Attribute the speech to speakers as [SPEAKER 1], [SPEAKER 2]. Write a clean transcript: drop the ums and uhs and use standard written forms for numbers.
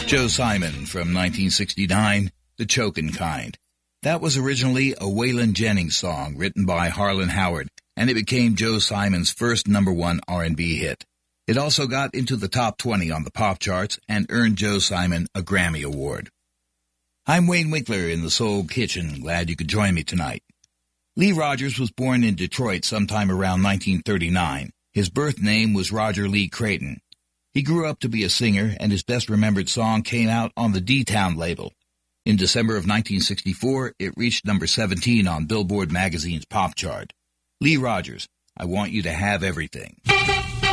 [SPEAKER 1] Joe Simon from 1969, The Chokin' Kind. That was originally a Waylon Jennings song written by Harlan Howard, and it became Joe Simon's first #1 R&B hit. It also got into the top 20 on the pop charts and earned Joe Simon a Grammy Award. I'm Wayne Winkler in the Soul Kitchen. Glad you could join me tonight. Lee Rogers was born in Detroit sometime around 1939. His birth name was Roger Lee Creighton. He grew up to be a singer, and his best-remembered song came out on the D-Town label. In December of 1964, it reached number 17 on Billboard magazine's pop chart. Lee Rogers, I Want You to Have Everything.